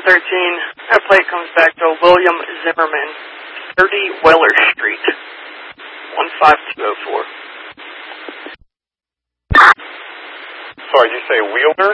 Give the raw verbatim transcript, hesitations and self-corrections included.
thirteen. That plate comes back to William Zimmerman, thirty Weller Street, one five two oh four. Sorry, did you say Wheeler?